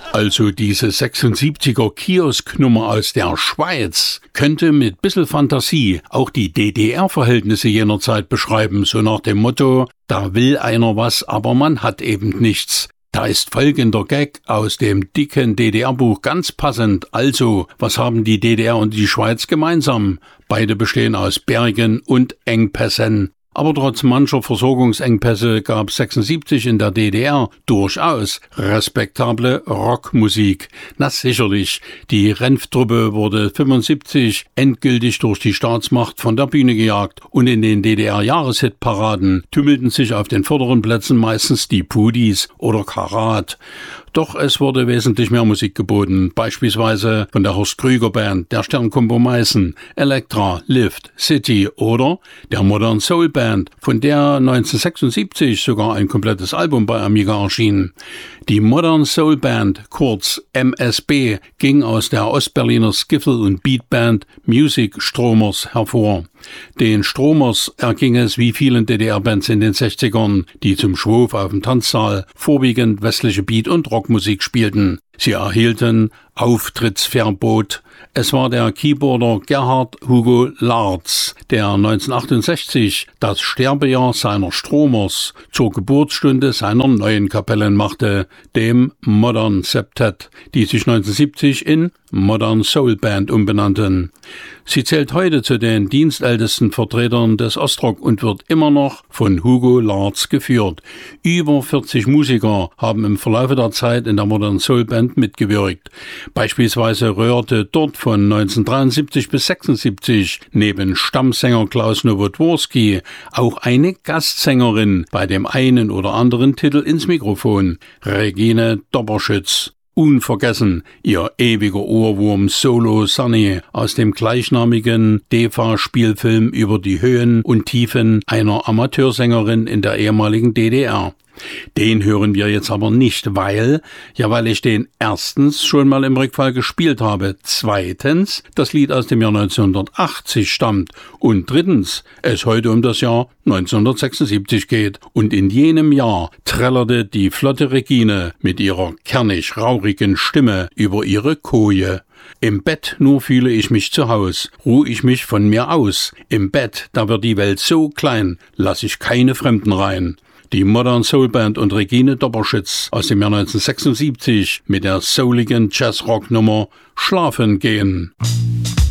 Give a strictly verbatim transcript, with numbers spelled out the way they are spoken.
Also diese sechsundsiebziger Kiosknummer aus der Schweiz könnte mit bissl Fantasie auch die D D R-Verhältnisse jener Zeit beschreiben, so nach dem Motto, da will einer was, aber man hat eben nichts. Da ist folgender Gag aus dem dicken D D R-Buch ganz passend. Also, was haben die D D R und die Schweiz gemeinsam? Beide bestehen aus Bergen und Engpässen. Aber trotz mancher Versorgungsengpässe gab sechsundsiebzig in der D D R durchaus respektable Rockmusik. Na sicherlich, die Renf-Truppe wurde fünfundsiebzig endgültig durch die Staatsmacht von der Bühne gejagt und in den D D R-Jahreshitparaden tümmelten sich auf den vorderen Plätzen meistens die Pudis oder Karat. Doch es wurde wesentlich mehr Musik geboten, beispielsweise von der Horst Krüger Band, der Sternkombo Meißen, Elektra, Lift, City oder der Modern Soul Band, von der neunzehnhundertsechsundsiebzig sogar ein komplettes Album bei Amiga erschien. Die Modern Soul Band, kurz M S B, ging aus der Ostberliner Skiffle- und Beatband Music Stromers hervor. Den Stromers erging es wie vielen D D R-Bands in den sechzigern, die zum Schwurf auf dem Tanzsaal vorwiegend westliche Beat- und Rockmusik spielten. Sie erhielten Auftrittsverbot. Es war der Keyboarder Gerhard Hugo Larz, der neunzehnhundertachtundsechzig das Sterbejahr seiner Stromers zur Geburtsstunde seiner neuen Kapelle machte, dem Modern Septet, die sich neunzehnhundertsiebzig in Modern Soul Band umbenannten. Sie zählt heute zu den dienstältesten Vertretern des Ostrock und wird immer noch von Hugo Larz geführt. Über vierzig Musiker haben im Verlauf der Zeit in der Modern Soul Band mitgewirkt. Beispielsweise rührte dort von neunzehnhundertdreiundsiebzig bis sechsundsiebzig neben Stammsänger Klaus Nowotworski auch eine Gastsängerin bei dem einen oder anderen Titel ins Mikrofon, Regine Doberschütz. Unvergessen ihr ewiger Ohrwurm Solo Sunny aus dem gleichnamigen D E F A-Spielfilm über die Höhen und Tiefen einer Amateursängerin in der ehemaligen D D R. Den hören wir jetzt aber nicht, weil, ja weil ich den erstens schon mal im Rückfall gespielt habe, zweitens das Lied aus dem Jahr neunzehnhundertachtzig stammt und drittens es heute um das Jahr neunzehnhundertsechsundsiebzig geht und in jenem Jahr trällerte die flotte Regine mit ihrer kernig-raurigen Stimme über ihre Koje. Im Bett nur fühle ich mich zu Haus, ruh ich mich von mir aus. Im Bett, da wird die Welt so klein, lass ich keine Fremden rein. Die Modern Soul Band und Regine Doberschütz aus dem Jahr neunzehnhundertsechsundsiebzig mit der souligen Jazz-Rock-Nummer Schlafen gehen.